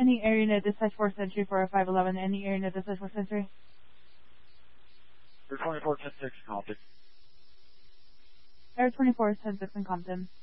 Any area net dispatch 4th Century 4511. Any area net dispatch 4th Century. Air 24, 10-6, Compton. Air 24, 10-6 in Compton.